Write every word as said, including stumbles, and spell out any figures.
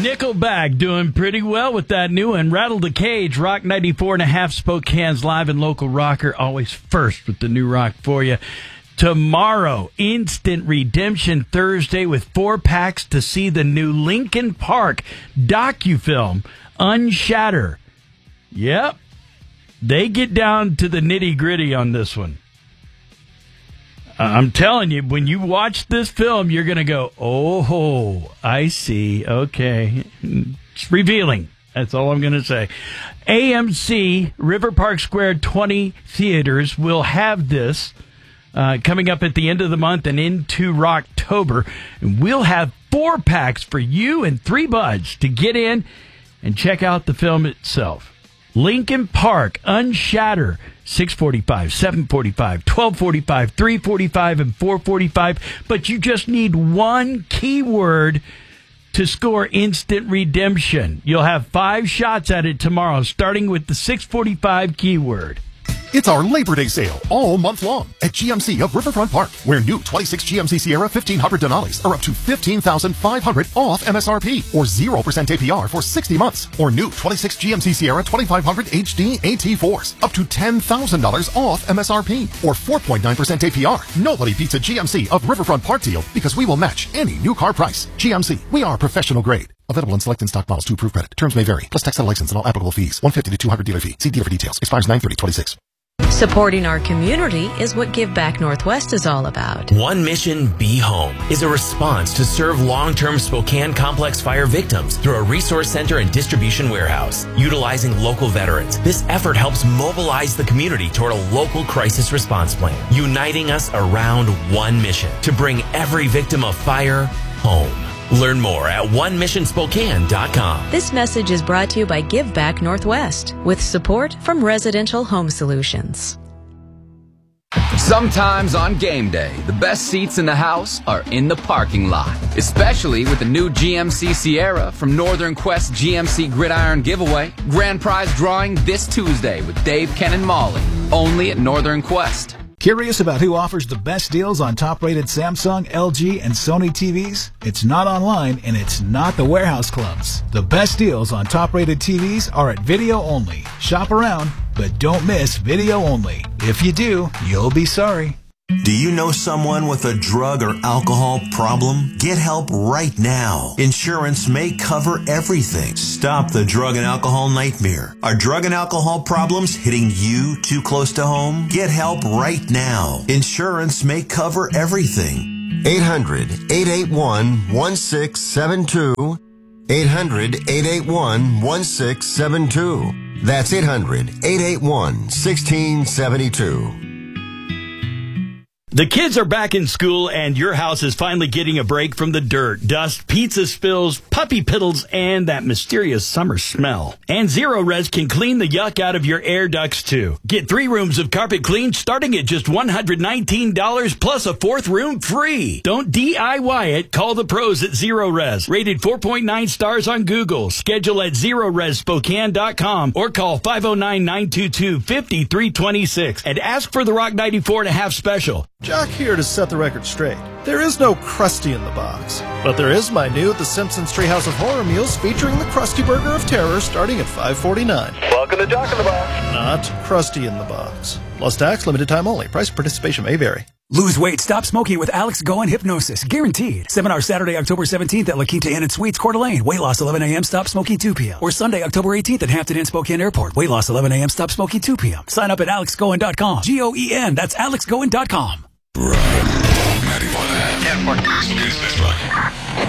Nickelback doing pretty well with that new one. Rattle the Cage, Rock ninety-four and a half, Spokane's live and local rocker, always first with the new rock for you. Tomorrow, Instant Redemption Thursday with four packs to see the new Linkin Park docufilm, Unshatter. Yep, they get down to the nitty-gritty on this one. I'm telling you, when you watch this film, you're going to go, oh, I see. Okay. It's revealing. That's all I'm going to say. A M C, River Park Square twenty theaters will have this uh, coming up at the end of the month and into Rocktober. And we'll have four packs for you and three buds to get in and check out the film itself. Linkin Park, Unshatter, six forty-five, seven forty-five, twelve forty-five, three forty-five, and four forty-five. But you just need one keyword to score Instant Redemption. You'll have five shots at it tomorrow, starting with the six forty-five keyword. It's our Labor Day sale all month long at G M C of Riverfront Park, where new twenty-six G M C Sierra fifteen hundred Denali's are up to fifteen thousand five hundred dollars off M S R P, or zero percent A P R for sixty months, or new twenty-six G M C Sierra twenty-five hundred H D A T fours up to ten thousand dollars off M S R P, or four point nine percent A P R. Nobody beats a G M C of Riverfront Park deal because we will match any new car price. G M C, we are professional grade. Available in select in stock models to approve credit. Terms may vary. Plus tax and license and all applicable fees. one hundred fifty to two hundred dealer fee. See dealer for details. Expires nine thirty twenty-six. Supporting our community is what Give Back Northwest is all about. One Mission Be Home is a response to serve long-term Spokane complex fire victims through a resource center and distribution warehouse. Utilizing local veterans, this effort helps mobilize the community toward a local crisis response plan, uniting us around one mission to bring every victim of fire home. Learn more at one mission spokane dot com. This message is brought to you by Give Back Northwest with support from Residential Home Solutions. Sometimes on game day, the best seats in the house are in the parking lot, especially with the new G M C Sierra from Northern Quest G M C Gridiron Giveaway. Grand prize drawing this Tuesday with Dave, Ken, and Molly, only at Northern Quest. Curious about who offers the best deals on top-rated Samsung, L G, and Sony T Vs? It's not online, and it's not the warehouse clubs. The best deals on top-rated T Vs are at Video Only. Shop around, but don't miss Video Only. If you do, you'll be sorry. Do you know someone with a drug or alcohol problem? Get help right now. Insurance may cover everything. Stop the drug and alcohol nightmare. Are drug and alcohol problems hitting you too close to home? Get help right now. Insurance may cover everything. eight hundred, eight eight one, one six seven two. eight hundred, eight eight one, one six seven two. That's eight hundred, eight eight one, one six seven two. The kids are back in school, and your house is finally getting a break from the dirt, dust, pizza spills, puppy piddles, and that mysterious summer smell. And Zero Res can clean the yuck out of your air ducts, too. Get three rooms of carpet clean starting at just one hundred nineteen dollars plus a fourth room free. Don't D I Y it. Call the pros at Zero Res. Rated four point nine stars on Google. Schedule at zero res spokane dot com or call five oh nine, nine two two, five three two six and ask for the Rock ninety-four and a half special. Jock here to set the record straight. There is no Krusty in the box, but there is my new The Simpsons Treehouse of Horror meals featuring the Krusty Burger of Terror starting at five forty-nine. Welcome to Jock in the Box. Not Krusty in the box. Plus tax, limited time only. Price and participation may vary. Lose weight, stop smoking with Alex Goen Hypnosis. Guaranteed. Seminar Saturday, October seventeenth at La Quinta Inn and Suites, Coeur d'Alene. Weight loss eleven a.m., stop smoking two p.m. Or Sunday, October eighteenth at Hampton Inn, Spokane Airport. Weight loss eleven a.m., stop smoking two p.m. Sign up at alex goen dot com. G O E N. That's alex goen dot com. Right. ninety-one.